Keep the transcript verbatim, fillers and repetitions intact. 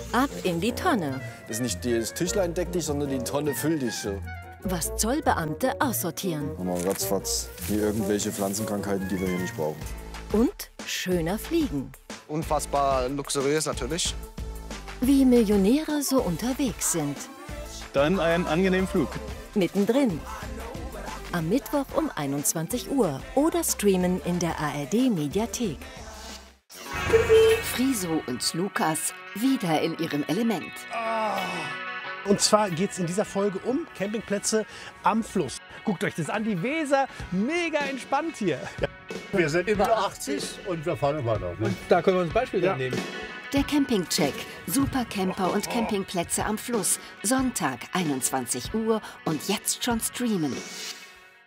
Ab in die Tonne. Das ist nicht das Tischlein deck dich, sondern die Tonne füllt dich. So. Was Zollbeamte aussortieren. Haben wir ratzfatz hier irgendwelche Pflanzenkrankheiten, die wir hier nicht brauchen. Und schöner fliegen. Unfassbar luxuriös natürlich. Wie Millionäre so unterwegs sind. Dann einen angenehmen Flug. Mittendrin. Am Mittwoch um einundzwanzig Uhr oder streamen in der A R D-Mediathek. Friso und Lukas wieder in ihrem Element. Und zwar geht es in dieser Folge um Campingplätze am Fluss. Guckt euch das an, die Weser, mega entspannt hier. Wir sind über achtzig und wir fahren weiter. Ne? Da können wir uns ein Beispiel Ja. nehmen. Der Campingcheck. Supercamper und Campingplätze am Fluss. Sonntag, einundzwanzig Uhr und jetzt schon streamen.